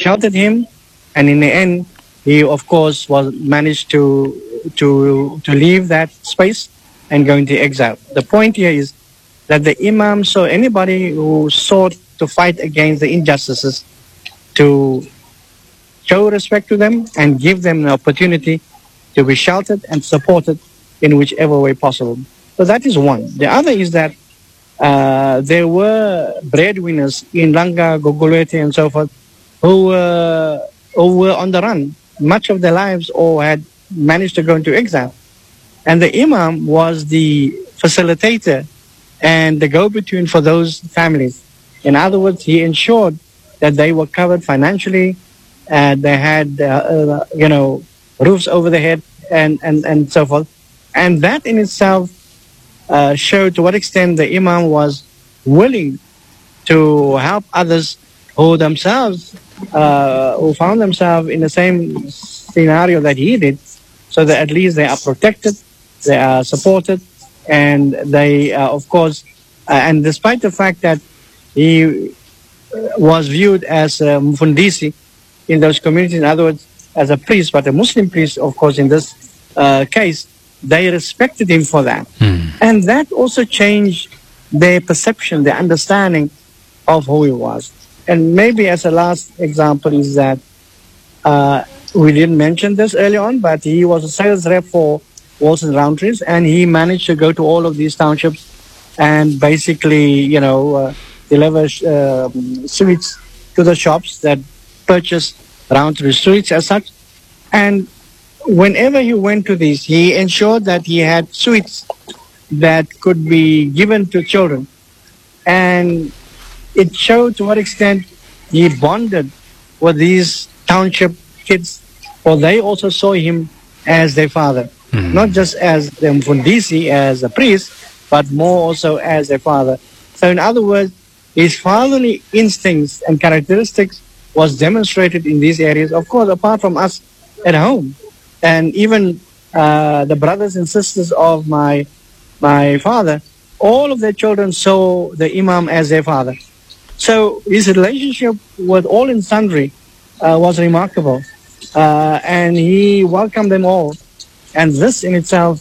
sheltered him, and in the end, he of course was managed to leave that space and go into exile. The point here is that the Imam saw anybody who sought to fight against the injustices to show respect to them and give them an opportunity to be sheltered and supported in whichever way possible. So that is one. The other is that there were breadwinners in Langa, Gogolwete, and so forth who were on the run much of their lives or had managed to go into exile. And the Imam was the facilitator and the go-between for those families. In other words, he ensured that they were covered financially, they had, roofs over their head and so forth. And that in itself showed to what extent the Imam was willing to help others who themselves, who found themselves in the same scenario that he did, so that at least they are protected, they are supported, and they, of course, and despite the fact that he was viewed as a Mufundisi in those communities, in other words, as a priest, but a Muslim priest, of course, in this case, they respected him for that. And that also changed their perception, their understanding of who he was. And maybe as a last example is that we didn't mention this early on, but he was a sales rep for Walton Roundtrees, and he managed to go to all of these townships and basically, deliver sweets to the shops that purchase Roundtree sweets as such. And whenever he went to these, he ensured that he had sweets that could be given to children. And it showed to what extent he bonded with these township kids, for they also saw him as their father. Not just as the Mfundisi, as a priest, but more also as a father. So in other words, his fatherly instincts and characteristics was demonstrated in these areas, of course, apart from us at home. And even the brothers and sisters of my father, all of their children saw the Imam as their father. So his relationship with all and sundry was remarkable. And he welcomed them all. And this in itself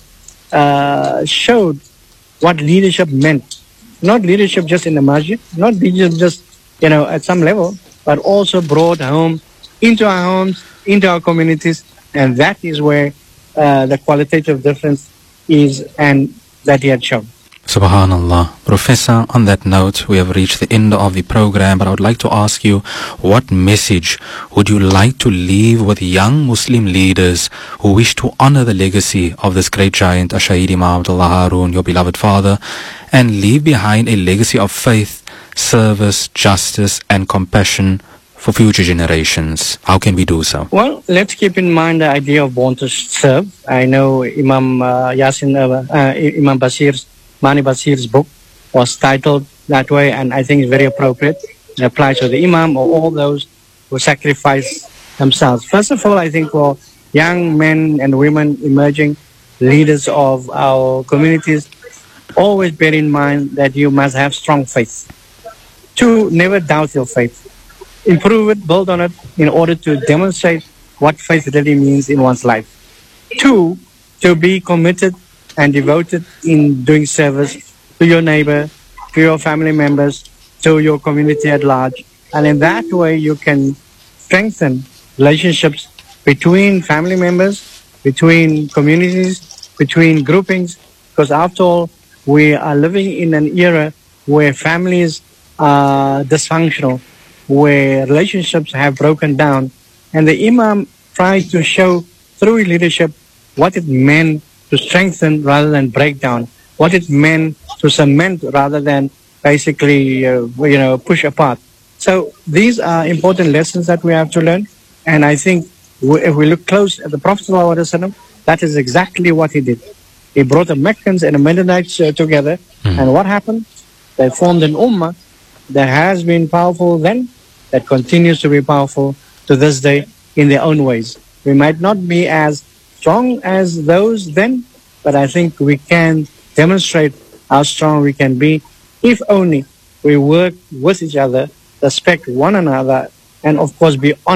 showed what leadership meant. Not leadership just in the masjid, not leadership just, at some level, but also brought home into our homes, into our communities. And that is where the qualitative difference is, and that he had shown. Subhanallah. Professor, on that note, we have reached the end of the program, but I would like to ask you, what message would you like to leave with young Muslim leaders who wish to honor the legacy of this great giant, Ash-Shahid Imam Abdullah Haroon, your beloved father, and leave behind a legacy of faith, service, justice, and compassion for future generations? How can we do so? Well, let's keep in mind the idea of born to serve. I know Imam Imam Mani Basir's book was titled that way, and I think it's very appropriate. It applies to the Imam or all those who sacrifice themselves. First of all, I think for young men and women, emerging leaders of our communities, always bear in mind that you must have strong faith. 2, never doubt your faith. Improve it, build on it in order to demonstrate what faith really means in one's life. 2, to be committed and devoted in doing service to your neighbor, to your family members, to your community at large. And in that way, you can strengthen relationships between family members, between communities, between groupings, because after all, we are living in an era where families are dysfunctional, where relationships have broken down. And the Imam tried to show through his leadership what it meant to strengthen rather than break down, what it meant to cement rather than basically, push apart. So these are important lessons that we have to learn. And I think if we look close at the Prophet ﷺ, that is exactly what he did. He brought the Meccans and the Medanites together. And what happened? They formed an ummah that has been powerful then, that continues to be powerful to this day in their own ways. We might not be as strong as those then, but I think we can demonstrate how strong we can be if only we work with each other, respect one another, and of course be honest.